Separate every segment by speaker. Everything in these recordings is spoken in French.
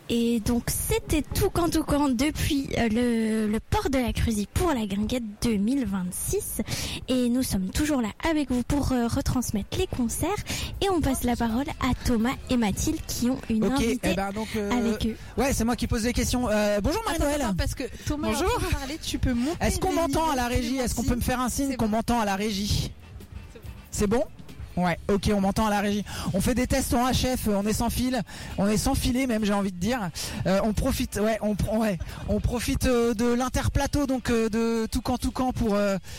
Speaker 1: Et donc c'était Toucan depuis le port de la Cruzie pour la Guinguette 2026. Et nous sommes toujours là avec vous pour retransmettre les concerts. Et on passe la parole à Thomas et Mathilde qui ont une invitée avec eux.
Speaker 2: Ouais, c'est moi qui pose les questions. Bonjour Marie-Noël.
Speaker 3: Parce que Thomas,
Speaker 2: bonjour.
Speaker 3: Tu peux monter.
Speaker 2: Est-ce qu'on m'entend à la régie? Est-ce qu'on peut me faire un signe qu'on m'entend à la régie? C'est bon? Ouais, ok, on m'entend à la régie. On fait des tests en HF, on est sans fil, on est sans filet même, j'ai envie de dire. On profite, on profite de l'interplateau donc de Toucan pour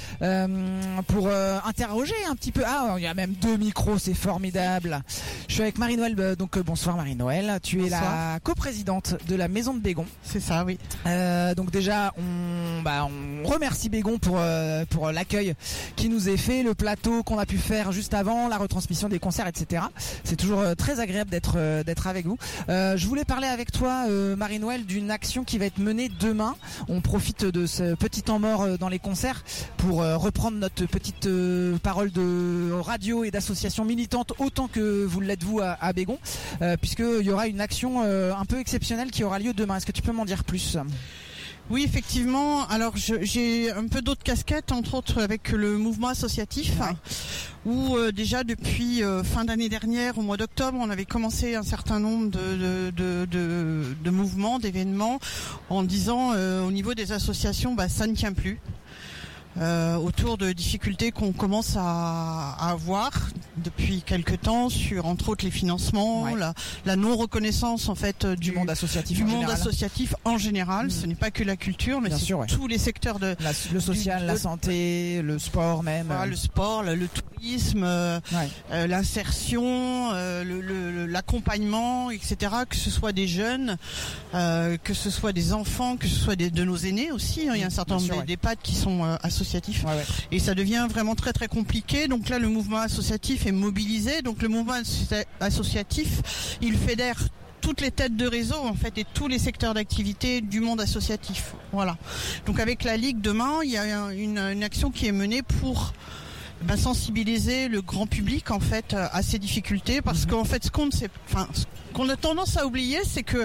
Speaker 2: interroger un petit peu. Ah, il y a même 2 micros, c'est formidable. Je suis avec Marie-Noël, donc bonsoir Marie-Noël. Tu es la coprésidente de la Maison de Bégon.
Speaker 3: C'est ça, oui.
Speaker 2: Donc déjà, on remercie Bégon pour l'accueil qui nous est fait, le plateau qu'on a pu faire juste avant, la retransmission des concerts, etc. C'est toujours très agréable d'être avec vous. Je voulais parler avec toi, Marie-Noël, d'une action qui va être menée demain. On profite de ce petit temps mort dans les concerts pour reprendre notre petite parole de radio et d'association militante autant que vous l'êtes vous à Bégon, puisqu'il y aura une action un peu exceptionnelle qui aura lieu demain. Est-ce que tu peux m'en dire plus ?
Speaker 3: Oui, effectivement. Alors, j'ai un peu d'autres casquettes, entre autres avec le mouvement associatif, où déjà depuis fin d'année dernière, au mois d'octobre, on avait commencé un certain nombre de mouvements, d'événements, en disant au niveau des associations, ça ne tient plus. Autour de difficultés qu'on commence à avoir depuis quelque temps sur entre autres les financements, la non reconnaissance en fait du monde associatif en général. Ce n'est pas que la culture, mais c'est tous les secteurs de
Speaker 2: le social, la santé, le sport même.
Speaker 3: Voilà, le sport, le tourisme, l'insertion, l'accompagnement, etc. Que ce soit des jeunes, que ce soit des enfants, que ce soit de nos aînés aussi. Il y a un certain nombre d'EHPAD qui sont associatifs. Et ça devient vraiment très très compliqué. Donc là, le mouvement associatif est mobilisé. Donc le mouvement associatif, il fédère toutes les têtes de réseau en fait et tous les secteurs d'activité du monde associatif. Voilà. Donc avec la Ligue demain, il y a une action qui est menée pour sensibiliser le grand public en fait à ces difficultés, parce qu'en fait ce qu'on a tendance à oublier, c'est que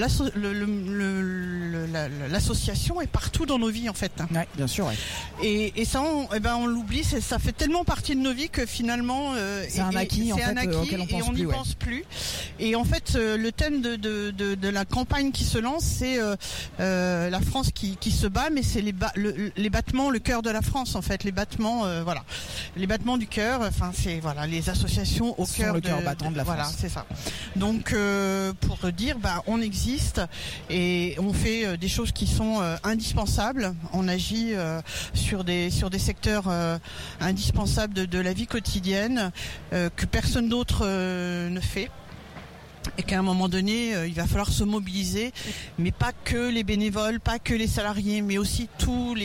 Speaker 3: l'association est partout dans nos vies en fait.
Speaker 2: Ouais, bien sûr. Ouais.
Speaker 3: Et ça, on l'oublie. Ça fait tellement partie de nos vies que finalement
Speaker 2: c'est un acquis auquel on pense
Speaker 3: n'y pense plus. Et en fait, le thème de la campagne qui se lance, c'est la France qui se bat, mais c'est les battements, le cœur de la France en fait, les battements, les battements du cœur. Enfin, c'est les associations au cœur
Speaker 2: battant de la France.
Speaker 3: Voilà, c'est ça. Donc pour dire on existe et on fait des choses qui sont indispensables. On agit sur des secteurs indispensables de la vie quotidienne que personne d'autre ne fait. Et qu'à un moment donné, il va falloir se mobiliser, mais pas que les bénévoles, pas que les salariés, mais aussi tous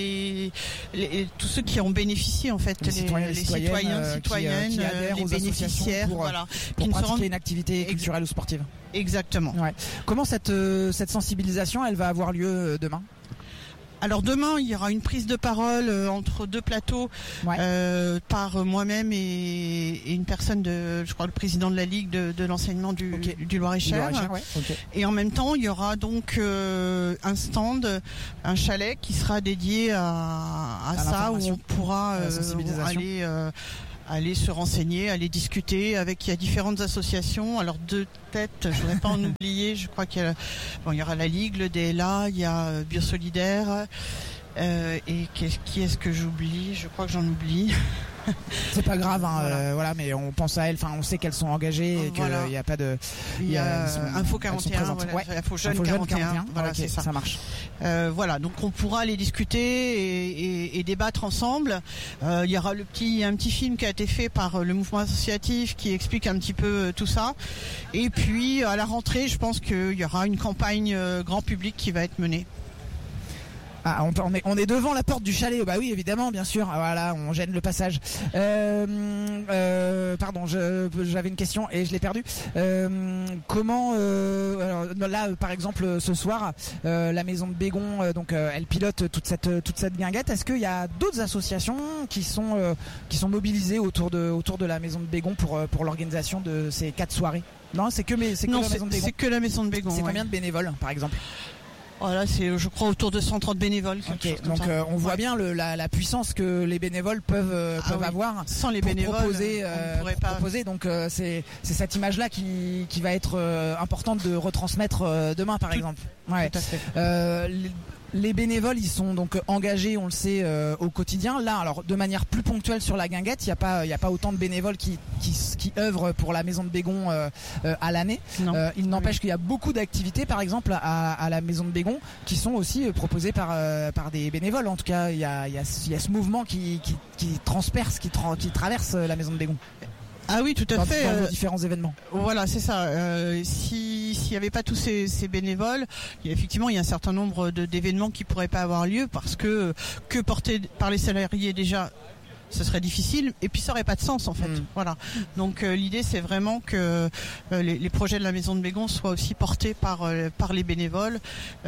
Speaker 3: ceux qui ont bénéficié en fait, les citoyennes,
Speaker 2: qui adhèrent
Speaker 3: les
Speaker 2: aux
Speaker 3: bénéficiaires,
Speaker 2: pour pratiquer une activité culturelle ou sportive.
Speaker 3: Exactement.
Speaker 2: Ouais. Comment cette sensibilisation, elle va avoir lieu demain ?
Speaker 3: Alors demain, il y aura une prise de parole entre deux plateaux par moi-même et une personne je crois le président de la Ligue de l'enseignement du Loir-et-Cher. Et en même temps, il y aura donc un stand, un chalet qui sera dédié à ça, où on pourra aller se renseigner, aller discuter il y a différentes associations. Alors de tête, je voudrais pas en oublier, je crois qu'il y aura la Ligue, le DLA, il y a Biosolidaire, et qui est-ce que j'oublie? Je crois que j'en oublie.
Speaker 2: C'est pas grave, mais on pense à elles, on sait qu'elles sont engagées et qu'il n'y a pas de...
Speaker 3: Il y a Info 41, Info Jeune 41, c'est ça.
Speaker 2: Ça marche.
Speaker 3: Donc on pourra aller discuter et débattre ensemble. Il y aura un petit film qui a été fait par le mouvement associatif qui explique un petit peu tout ça. Et puis à la rentrée, je pense qu'il y aura une campagne grand public qui va être menée.
Speaker 2: Ah, on est devant la porte du chalet. Bah oui, évidemment, bien sûr. Voilà, on gêne le passage. Pardon, j'avais une question et je l'ai perdue. Comment alors, là, par exemple, ce soir, la maison de Bégon, donc elle pilote toute cette guinguette. Est-ce qu'il y a d'autres associations qui sont mobilisées autour de la maison de Bégon pour l'organisation de ces 4 soirées? Non, c'est que la maison de Bégon.
Speaker 3: C'est que la maison de Bégon.
Speaker 2: C'est combien de bénévoles, par exemple?
Speaker 3: Voilà, c'est je crois autour de 130 bénévoles.
Speaker 2: Okay, donc on voit bien la puissance que les bénévoles peuvent avoir.
Speaker 3: Sans les bénévoles,
Speaker 2: proposer. Donc c'est cette image-là qui va être importante de retransmettre demain, par exemple. Ouais.
Speaker 3: Tout à fait.
Speaker 2: Les bénévoles, ils sont donc engagés, on le sait, au quotidien. Là, alors de manière plus ponctuelle sur la guinguette, il y a pas autant de bénévoles qui œuvrent pour la maison de Bégon à l'année. Il n'empêche qu'il y a beaucoup d'activités, par exemple à la maison de Bégon, qui sont aussi proposées par des bénévoles. En tout cas, il y a ce mouvement qui transperce, qui traverse la maison de Bégon.
Speaker 3: Ah oui, tout à fait.
Speaker 2: Dans vos différents événements.
Speaker 3: Voilà, c'est ça. S'il n'y avait pas tous ces bénévoles, il y a un certain nombre d'événements qui pourraient pas avoir lieu parce que portés par les salariés déjà, ce serait difficile et puis ça aurait pas de sens en fait. Voilà. Donc l'idée c'est vraiment que les projets de la maison de Bégon soient aussi portés par les bénévoles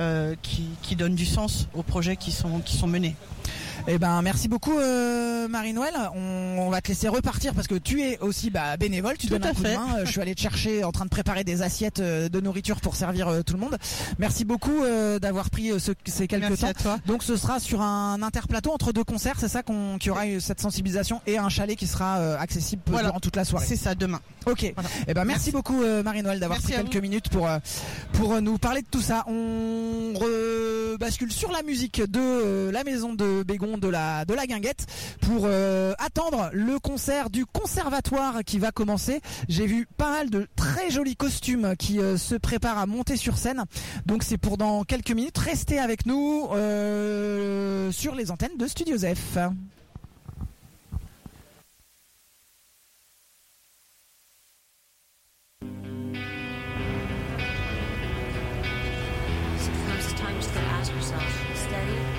Speaker 3: qui donnent du sens aux projets qui sont menés.
Speaker 2: Eh ben merci beaucoup Marie-Noël. On va te laisser repartir parce que tu es aussi bénévole, tu donnes un coup de main. Je suis allé te chercher en train de préparer des assiettes de nourriture pour servir tout le monde. Merci beaucoup d'avoir pris ces quelques temps.
Speaker 3: À toi.
Speaker 2: Donc ce sera sur un interplateau entre 2 concerts, c'est ça qu'il y aura cette sensibilisation et un chalet qui sera accessible durant toute la soirée.
Speaker 3: C'est ça, demain.
Speaker 2: Ok. Voilà. Eh ben merci beaucoup Marie-Noël d'avoir pris quelques minutes pour nous parler de tout ça. On bascule sur la musique de la maison de Bégon, de la guinguette, pour attendre le concert du conservatoire qui va commencer. J'ai vu pas mal de très jolis costumes qui se préparent à monter sur scène, donc c'est pour dans quelques minutes. Restez avec nous sur les antennes de Studio Zef.
Speaker 4: Sometimes time just to ask yourself, steady